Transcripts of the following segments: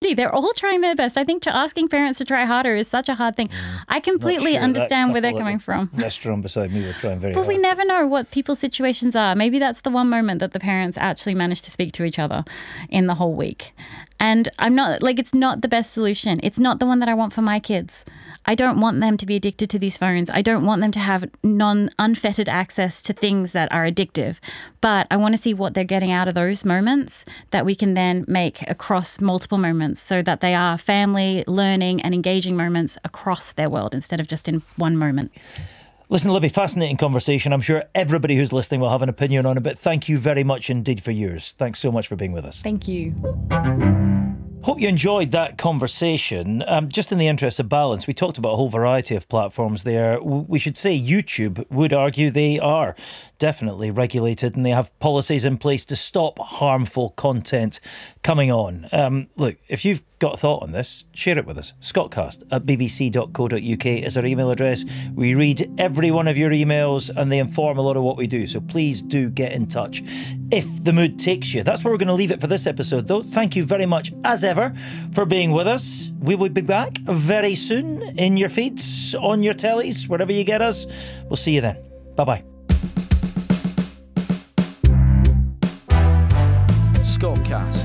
be. They're all trying their best. I think asking parents to try harder is such a hard thing. I completely understand where they're coming from. Restaurant beside me were trying very But hard. we never know what people's situations are. Maybe that's the one moment that the parents actually manage to speak to each other in the whole week. And I'm not, it's not the best solution. It's not the one that I want for my kids. I don't want them to be addicted to these phones. I don't want them to have unfettered access to things that are addictive. But I want to see what they're getting out of those moments that we can then make across multiple moments so that they are family, learning and engaging moments across their world instead of just in one moment. Listen, Libby, fascinating conversation. I'm sure everybody who's listening will have an opinion on it, but thank you very much indeed for yours. Thanks so much for being with us. Thank you. Hope you enjoyed that conversation. Just in the interest of balance, we talked about a whole variety of platforms there. We should say YouTube would argue they are definitely regulated and they have policies in place to stop harmful content coming on. Look, if you've got a thought on this, share it with us. scottcast@bbc.co.uk is our email address. We read every one of your emails and they inform a lot of what we do. So please do get in touch if the mood takes you. That's where we're going to leave it for this episode, though. Thank you very much, as ever, for being with us. We will be back very soon in your feeds, on your tellies, wherever you get us. We'll see you then. Bye-bye. Scottcast.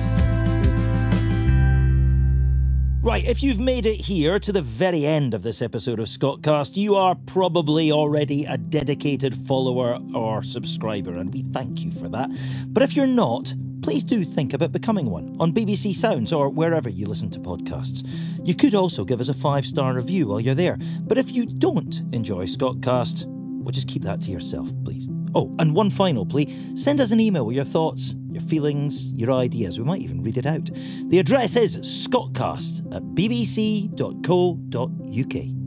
Right, if you've made it here to the very end of this episode of Scottcast, you are probably already a dedicated follower or subscriber, and we thank you for that. But if you're not, please do think about becoming one on BBC Sounds or wherever you listen to podcasts. You could also give us a 5-star review while you're there. But if you don't enjoy Scottcast, well, just keep that to yourself, please. Oh, and one final plea, send us an email with your thoughts, your feelings, your ideas. We might even read it out. The address is scottcast@bbc.co.uk.